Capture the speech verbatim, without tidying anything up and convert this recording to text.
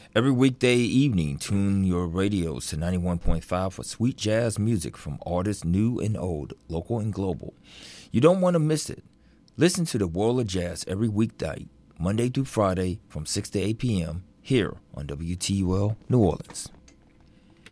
Every weekday evening, tune your radios to ninety-one point five for sweet jazz music from artists new and old, local and global. You don't want to miss it. Listen to the World of Jazz every weekday, Monday through Friday from six to eight p.m. here on W T U L New Orleans.